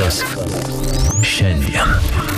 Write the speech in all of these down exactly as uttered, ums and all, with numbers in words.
Faktas šiandien.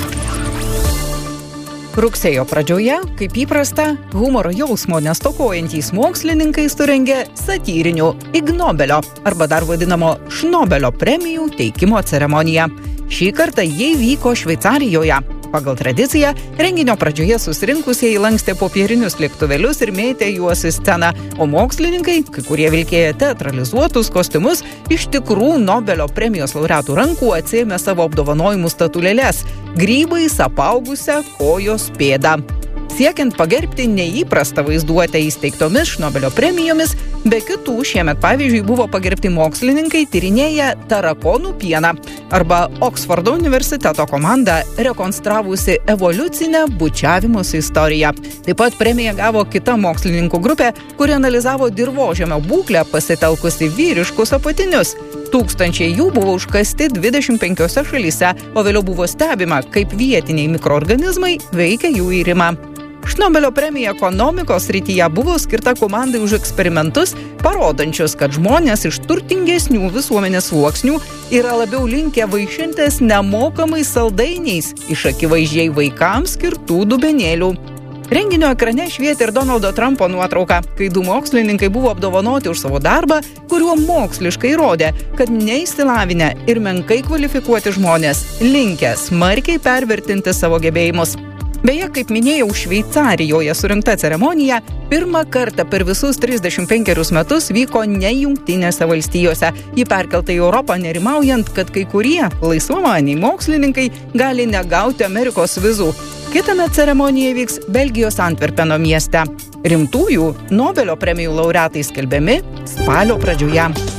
Rugsėjo pradžioje, kaip įprasta, humoro jausmo nestokojantys mokslininkai surengė satyrinių Ig Nobelio arba dar vadinamo Šnobelio premijų teikimo ceremoniją. Šį kartą jie vyko Šveicarijoje. Pagal tradiciją, renginio pradžioje susirinkusieji lankstė popierinius lėktuvėlius ir mėtė juos į sceną, o mokslininkai, kai kurie vilkėjo teatralizuotus kostiumus, iš tikrų Nobelio premijos laureatų rankų atsiėmė savo apdovanojimų statulėles – grybais apaugusią kojos pėdą. Siekiant pagerbti neįprastą vaizduotę įsteigtomis Šnobelio premijomis, be kitų šiemet pavyzdžiui buvo pagerbti mokslininkai tyrinėję tarakonų pieną arba Oksfordo universiteto komanda rekonstravusi evoliucinę bučiavimosi istoriją. Taip pat premiją gavo kita mokslininkų grupė, kuri analizavo dirvožemio būklę pasitelkusi vyriškus apatinius. Tūkstančiai jų buvo užkasti dvidešimt penkiose šalyse, o vėliau buvo stebima, kaip vietiniai mikroorganizmai veikia jų irimą. Šnobelio premija ekonomikos srityje buvo skirta komandai už eksperimentus, parodančius, kad žmonės iš turtingesnių visuomenės sluoksnių yra labiau linkę vaišintis nemokamais saldainiais iš akivaizdžiai vaikams skirtų dubenėlių. Renginio ekrane švietė ir Donaldo Trumpo nuotrauka, kai du mokslininkai buvo apdovanoti už savo darbą, kuriuo moksliškai įrodė, kad neišsilavinę ir menkai kvalifikuoti žmonės linkę smarkiai pervertinti savo gebėjimus. Beje, kaip minėjau, Šveicarijoje surinkta ceremonija pirmą kartą per visus trisdešimt penkerius metus vyko ne Jungtinėse valstijose. Ji perkelta į Europą nerimaujant, kad kai kurie laisvamaniai mokslininkai gali negauti Amerikos vizų. Kitąmet ceremonija vyks Belgijos Antverpeno mieste. Rimtųjų Nobelio premijų laureatai skelbiami spalio pradžioje.